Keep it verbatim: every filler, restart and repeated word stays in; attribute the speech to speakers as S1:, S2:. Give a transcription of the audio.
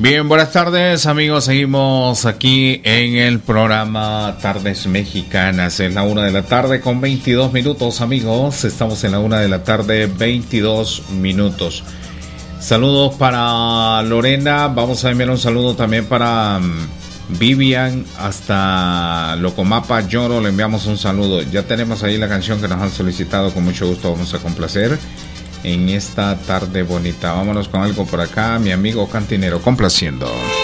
S1: Bien, buenas tardes amigos, seguimos aquí en el programa Tardes Mexicanas. Es la una de la tarde con veintidós minutos amigos, estamos en la una de la tarde veintidós minutos. Saludos para Lorena, vamos a enviar un saludo también para um, Vivian hasta Locomapa Lloro, le enviamos un saludo. Ya tenemos ahí la canción que nos han solicitado, con mucho gusto vamos a complacer en esta tarde bonita. Vámonos con algo por acá, mi amigo cantinero complaciendo.